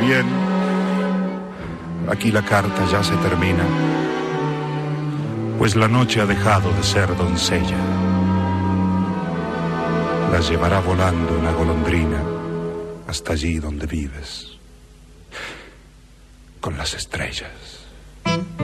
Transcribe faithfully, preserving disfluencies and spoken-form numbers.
bien. Aquí la carta ya se termina, pues la noche ha dejado de ser doncella. La llevará volando una golondrina hasta allí donde vives, con las estrellas.